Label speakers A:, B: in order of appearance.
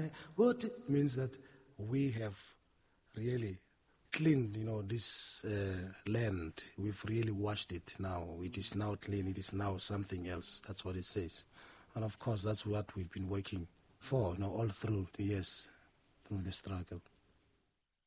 A: What it means that we have really cleaned, this land. We've really washed it now. It is now clean. It is now something else. That's what it says. And of course, that's what we've been working for, all through the years, through the struggle.